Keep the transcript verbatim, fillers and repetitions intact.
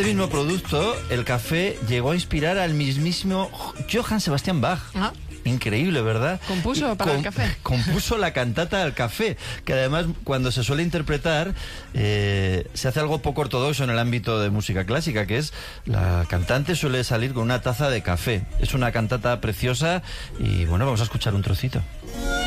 este mismo producto, el café, llegó a inspirar al mismísimo Johann Sebastian Bach. Ah. Increíble, ¿verdad? Compuso para Com- el café. Compuso la cantata del café, que además cuando se suele interpretar eh, se hace algo poco ortodoxo en el ámbito de música clásica, que es la cantante suele salir con una taza de café. Es una cantata preciosa y bueno, vamos a escuchar un trocito.